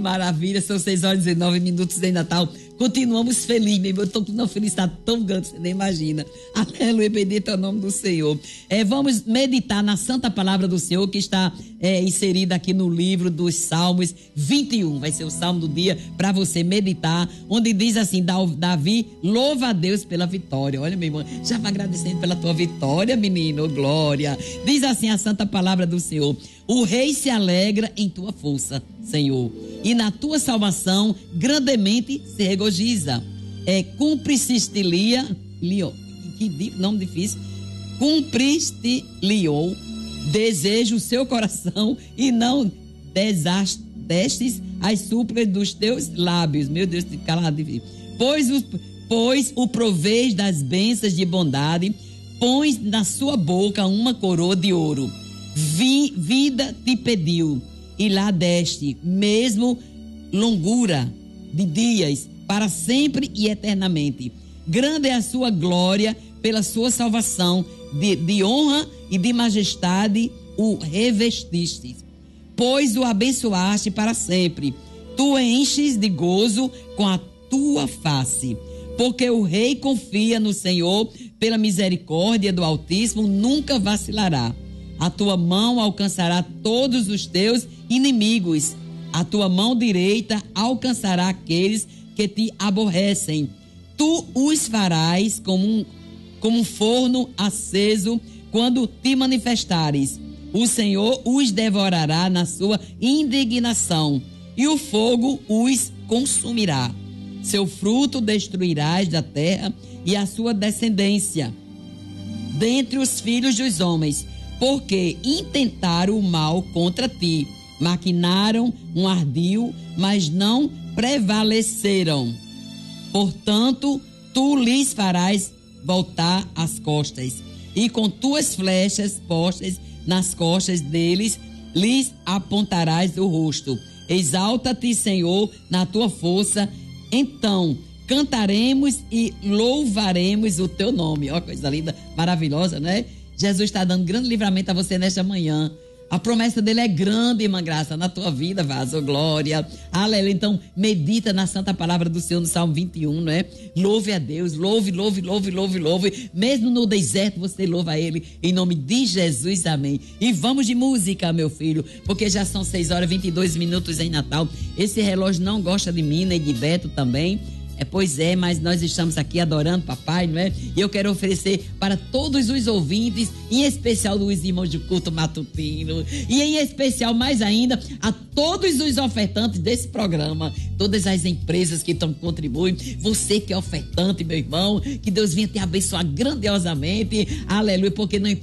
maravilha, são 6h19 em Natal. Continuamos felizes, meu irmão. Eu estou com uma felicidade tão grande, você nem imagina. Aleluia, bendito é o nome do Senhor. Vamos meditar na santa palavra do Senhor, que está inserida aqui no livro dos Salmos 21. Vai ser o salmo do dia para você meditar, onde diz assim: Davi louva a Deus pela vitória. Olha, meu irmão, já vai agradecendo pela tua vitória, menino, glória. Diz assim a santa palavra do Senhor: o rei se alegra em tua força, Senhor, e na tua salvação grandemente se regozija. Que nome difícil. Cumpriste-lhe desejo o seu coração e não desastes as súplicas dos teus lábios. Meu Deus, que calado difícil. Pois o proveis das bênçãos de bondade, pões na sua boca uma coroa de ouro. Vida te pediu e lá deste, mesmo longura de dias, para sempre e eternamente. Grande é a sua glória pela sua salvação, de honra e de majestade o revestiste, pois o abençoaste para sempre. Tu enches de gozo com a tua face, porque o rei confia no Senhor, pela misericórdia do Altíssimo nunca vacilará. A tua mão alcançará todos os teus inimigos. A tua mão direita alcançará aqueles que te aborrecem. Tu os farás como um forno aceso quando te manifestares. O Senhor os devorará na sua indignação e o fogo os consumirá. Seu fruto destruirás da terra e a sua descendência dentre os filhos dos homens, porque intentaram o mal contra ti, maquinaram um ardil, mas não prevaleceram. Portanto, tu lhes farás voltar as costas, e com tuas flechas postas nas costas deles, lhes apontarás o rosto. Exalta-te, Senhor, na tua força, então cantaremos e louvaremos o teu nome. Ó, coisa linda, maravilhosa, né? Jesus está dando grande livramento a você nesta manhã. A promessa dele é grande, irmã Graça, na tua vida, vaso, glória. Aleluia. Então, medita na santa palavra do Senhor no Salmo 21, não é? Louve a Deus, louve. Mesmo no deserto, você louva a Ele, em nome de Jesus, amém. E vamos de música, meu filho, porque já são 6h22 em Natal. Esse relógio não gosta de mim, nem de Beto também. Pois é, mas nós estamos aqui adorando papai, não é? E eu quero oferecer para todos os ouvintes, em especial dos irmãos de culto matutino, e em especial mais ainda a todos os ofertantes desse programa, todas as empresas que estão contribuindo, você que é ofertante, meu irmão, que Deus venha te abençoar grandiosamente, aleluia, porque não